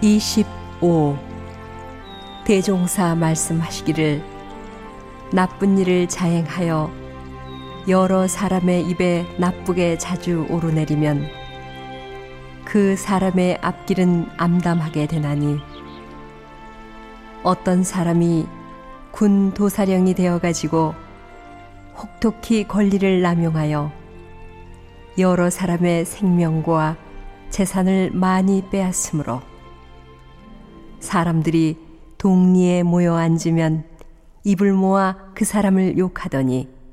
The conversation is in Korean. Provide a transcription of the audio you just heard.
25. 대종사 말씀하시기를 나쁜 일을 자행하여 여러 사람의 입에 나쁘게 자주 오르내리면 그 사람의 앞길은 암담하게 되나니 어떤 사람이 군 도사령이 되어가지고 혹독히 권리를 남용하여 여러 사람의 생명과 재산을 많이 빼앗으므로 사람들이 동리에 모여 앉으면 입을 모아 그 사람을 욕하더니